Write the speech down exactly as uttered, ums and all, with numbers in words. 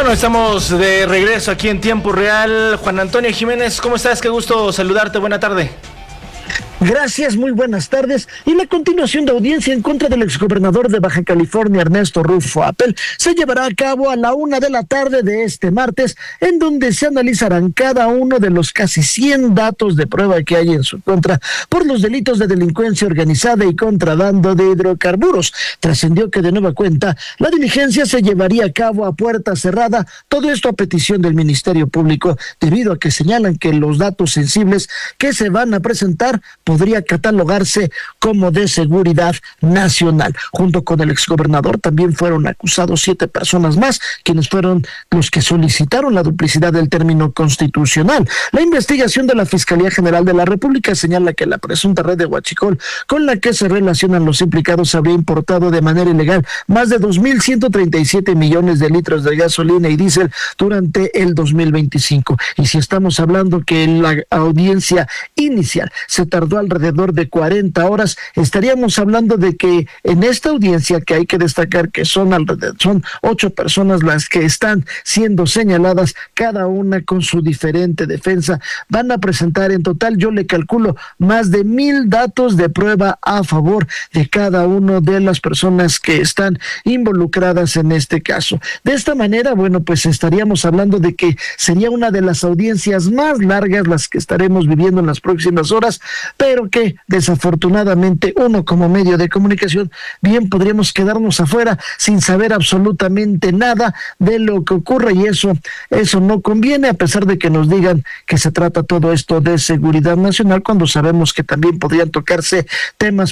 Bueno, estamos de regreso aquí en tiempo real. Juan Antonio Jiménez, ¿cómo estás? Qué gusto saludarte, buena tarde. Gracias, muy buenas tardes. Y la continuación de audiencia en contra del exgobernador de Baja California, Ernesto Rufo Appel, se llevará a cabo a la una de la tarde de este martes, en donde se analizarán cada uno de los casi cien datos de prueba que hay en su contra por los delitos de delincuencia organizada y contrabando de hidrocarburos. Trascendió que de nueva cuenta la diligencia se llevaría a cabo a puerta cerrada, todo esto a petición del Ministerio Público, debido a que señalan que los datos sensibles que se van a presentar podría catalogarse como de seguridad nacional. Junto con el exgobernador también fueron acusados siete personas más, quienes fueron los que solicitaron la duplicidad del término constitucional. La investigación de la Fiscalía General de la República señala que la presunta red de huachicol con la que se relacionan los implicados habría importado de manera ilegal más de dos mil ciento treinta y siete millones de litros de gasolina y diésel durante el dos mil veinticinco. Y si estamos hablando que la audiencia inicial se tardó alrededor de cuarenta horas, estaríamos hablando de que en esta audiencia, que hay que destacar que son alrededor, son ocho personas las que están siendo señaladas, cada una con su diferente defensa, van a presentar en total, yo le calculo, más de mil datos de prueba a favor de cada una de las personas que están involucradas en este caso. De esta manera, bueno, pues estaríamos hablando de que sería una de las audiencias más largas las que estaremos viviendo en las próximas horas, pero que desafortunadamente uno como medio de comunicación bien podríamos quedarnos afuera sin saber absolutamente nada de lo que ocurre, y eso, eso no conviene, a pesar de que nos digan que se trata todo esto de seguridad nacional, cuando sabemos que también podrían tocarse temas